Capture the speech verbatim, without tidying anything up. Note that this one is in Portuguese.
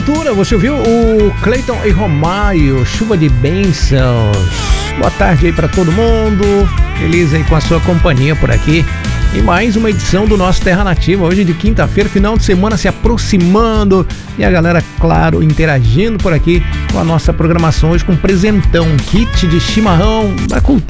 abertura, você ouviu o Cleiton e Romário, Chuva de Bênçãos. Boa tarde aí pra todo mundo, feliz aí com a sua companhia por aqui. E mais uma edição do nosso Terra Nativa, hoje de quinta-feira, final de semana se aproximando. E a galera, claro, interagindo por aqui com a nossa programação hoje com presentão, kit de chimarrão da cultura.